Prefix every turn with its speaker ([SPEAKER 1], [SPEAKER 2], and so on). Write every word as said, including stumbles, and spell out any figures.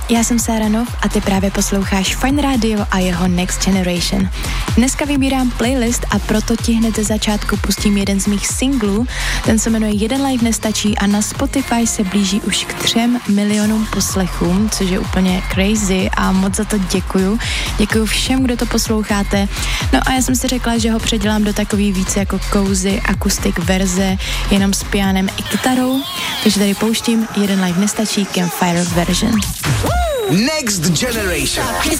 [SPEAKER 1] já jsem Sára Nov a ty právě posloucháš Fajn Radio a jeho Next Generation. Dneska vybírám playlist a proto ti hned ze začátku pustím jeden z mých singlů. Ten se jmenuje Jeden live nestačí a na Spotify se blíží už k třem milionům poslechům, což je úplně crazy a moc za to děkuju. Děkuju všem, kdo to posloucháte. No a já jsem si řekla, že ho předělám do takový více jako cozy, akustik verze, jenom s pianem i kytarou. Takže tady pouštím Jeden live nestačí Campfire version.
[SPEAKER 2] Next Generation.